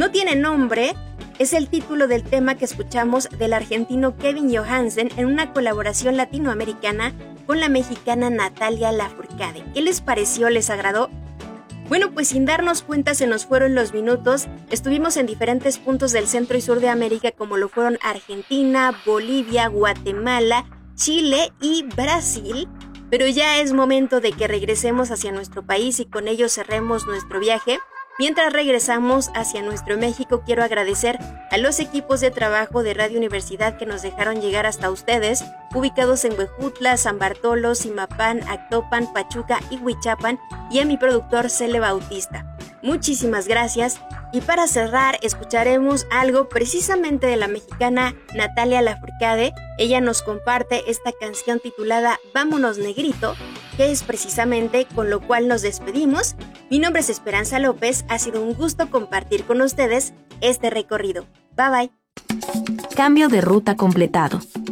No tiene nombre es el título del tema que escuchamos del argentino Kevin Johansen en una colaboración latinoamericana con la mexicana Natalia Lafourcade. ¿Qué les pareció? ¿Les agradó? Bueno, pues sin darnos cuenta se nos fueron los minutos. Estuvimos en diferentes puntos del centro y sur de América, como lo fueron Argentina, Bolivia, Guatemala, Chile y Brasil. Pero ya es momento de que regresemos hacia nuestro país y con ello cerremos nuestro viaje. Mientras regresamos hacia nuestro México, quiero agradecer a los equipos de trabajo de Radio Universidad que nos dejaron llegar hasta ustedes, ubicados en Huejutla, San Bartolo, Zimapán, Actopan, Pachuca y Huichapan, y a mi productor Cele Bautista. Muchísimas gracias. Y para cerrar, escucharemos algo precisamente de la mexicana Natalia Lafourcade. Ella nos comparte esta canción titulada Vámonos Negrito, que es precisamente con lo cual nos despedimos. Mi nombre es Esperanza López, ha sido un gusto compartir con ustedes este recorrido. Bye bye. Cambio de ruta completado.